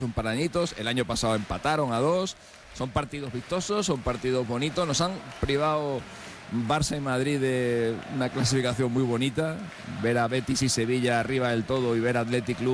un par de añitos, el año pasado empataron a 2, son partidos vistosos, son partidos bonitos, nos han privado Barça y Madrid de una clasificación muy bonita, ver a Betis y Sevilla arriba del todo y ver a Athletic Club